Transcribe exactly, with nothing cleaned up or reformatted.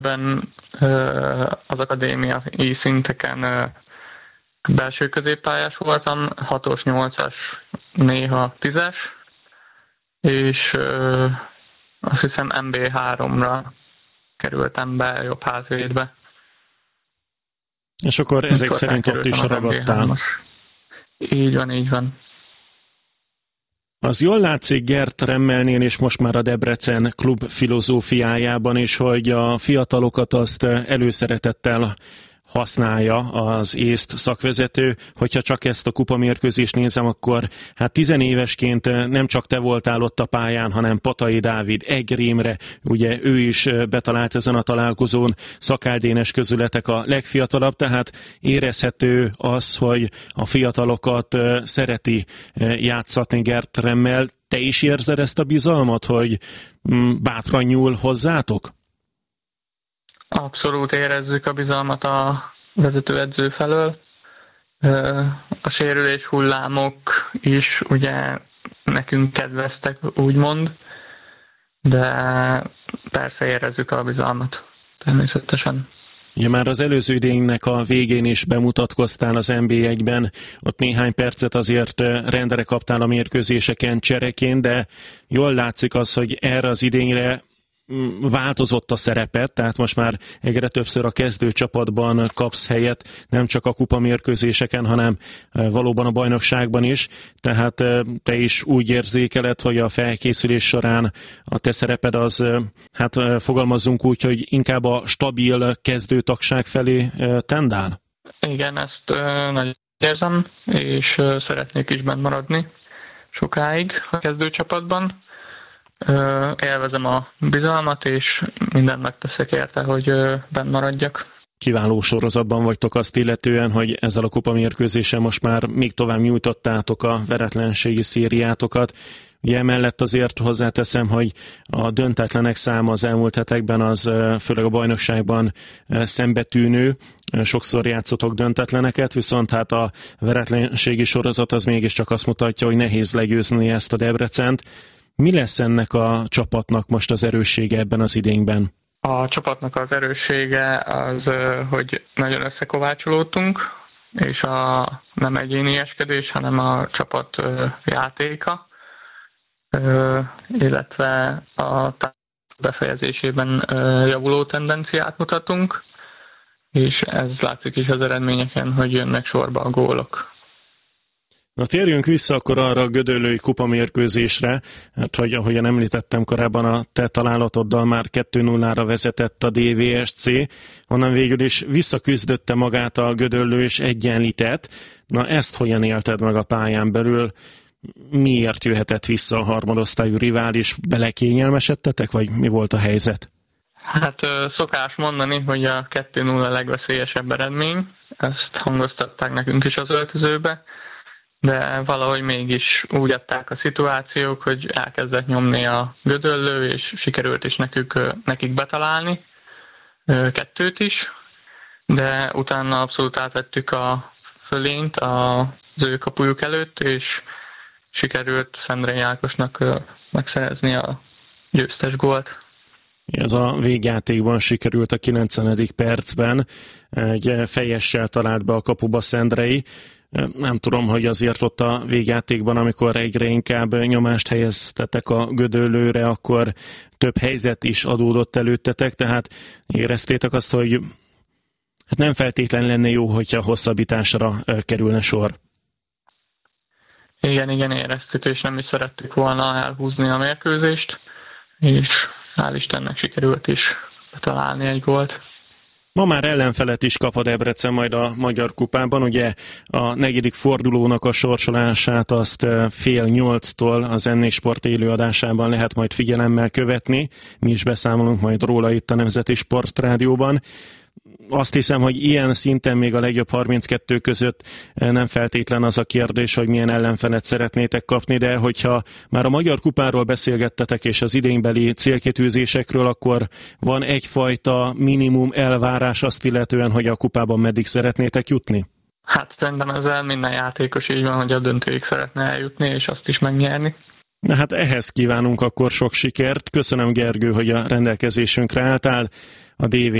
Ben az akadémiai szinteken belső középpályás voltam, hatos, nyolcas, néha tízes, és azt hiszem em bé háromra kerültem be jobb házvédbe. És akkor ezek Mikor szerint ott is ragadtál. Így van, így van. Az jól látszik Gert Remmelnél, és most már a Debrecen klub filozófiájában is, hogy a fiatalokat azt előszeretettel használja az észt szakvezető. Hogyha csak ezt a kupamérkőzést nézem, akkor hát tizenévesként nem csak te voltál ott a pályán, hanem Patai Dávid, Egr Imre, ugye ő is betalált ezen a találkozón, Szakáldénes közületek a legfiatalabb, tehát érezhető az, hogy a fiatalokat szereti játszatni Gert Remmel. Te is érzed ezt a bizalmat, hogy bátran nyúl hozzátok? Abszolút érezzük a bizalmat a vezetőedző felől. A sérülés hullámok is ugye nekünk kedveztek, úgymond, de persze érezzük a bizalmat, természetesen. Ja, már az előző idénynek a végén is bemutatkoztál az en bé egyben, ott néhány percet azért rendre kaptál a mérkőzéseken csereként, de jól látszik az, hogy erre az idényre változott a szerepet, tehát most már egyre többször a kezdőcsapatban kapsz helyet, nem csak a kupamérkőzéseken, hanem valóban a bajnokságban is, tehát te is úgy érzékeled, hogy a felkészülés során a te szereped az, hát fogalmazzunk úgy, hogy inkább a stabil kezdőtagság felé tendál? Igen, ezt nagyon érzem, és szeretnék is benn maradni sokáig a kezdőcsapatban. Élvezem a bizalmat, és mindent megteszek érte, hogy benn maradjak. Kiváló sorozatban vagytok azt illetően, hogy ezzel a kupamérkőzésen most már még tovább nyújtottátok a veretlenségi szériátokat. Ugye emellett azért hozzáteszem, hogy a döntetlenek száma az elmúlt hetekben az főleg a bajnokságban szembetűnő. Sokszor játszotok döntetleneket, viszont hát a veretlenségi sorozat az mégiscsak azt mutatja, hogy nehéz legyőzni ezt a Debrecent. Mi lesz ennek a csapatnak most az erőssége ebben az idényben? A csapatnak az erőssége az, hogy nagyon összekovácsolódtunk, és a nem egyénieskedés, hanem a csapat játéka, illetve a befejezésében javuló tendenciát mutatunk, és ez látszik is az eredményeken, hogy jönnek sorba a gólok. Na térjünk vissza akkor arra a gödöllői kupamérkőzésre, hát hogy ahogyan említettem korábban, a te találatoddal már kettő nullára vezetett a dé vé es cé, onnan végül is visszaküzdötte magát a Gödöllő és egyenlített. Na ezt hogyan élted meg a pályán belül? Miért jöhetett vissza a harmadosztályú rivális? Belekényelmesedtetek, vagy mi volt a helyzet? Hát szokás mondani, hogy a kettő nulla a legveszélyesebb eredmény, ezt hangoztatták nekünk is az öltözőbe, de valahogy mégis úgy adták a szituációk, hogy elkezdett nyomni a Gödöllő, és sikerült is nekük, nekik betalálni kettőt is, de utána abszolút átvettük a fölényt az ő kapujuk előtt, és sikerült Szendrei Ákosnak megszerezni a győztes gólt. Ez a végjátékban sikerült a kilencvenedik percben, egy fejessel talált be a kapuba Szendrei. Nem tudom, hogy azért ott a végjátékban, amikor egyre inkább nyomást helyeztetek a Gödöllőre, akkor több helyzet is adódott előttetek, tehát éreztétek azt, hogy hát nem feltétlen lenne jó, hogyha hosszabbításra kerülne sor. Igen, igen, éreztük, és nem is szerettük volna elhúzni a mérkőzést, és hál' Istennek sikerült is találni egy gólt. Ma már ellenfelet is kap a Debrecen majd a Magyar Kupában, ugye a negyedik fordulónak a sorsolását azt fél nyolctól az en négy Sport élőadásában lehet majd figyelemmel követni. Mi is beszámolunk majd róla itt a Nemzeti Sportrádióban. Azt hiszem, hogy ilyen szinten még a legjobb harminckettő között nem feltétlen az a kérdés, hogy milyen ellenfelet szeretnétek kapni, de hogyha már a Magyar Kupáról beszélgettetek és az idénybeli célkitűzésekről, akkor van egyfajta minimum elvárás azt illetően, hogy a kupában meddig szeretnétek jutni? Hát szerintem ezzel minden játékos így van, hogy a döntőig szeretne eljutni, és azt is megnyerni. Na hát ehhez kívánunk akkor sok sikert. Köszönöm, Gergő, hogy a rendelkezésünkre álltál. A dé vé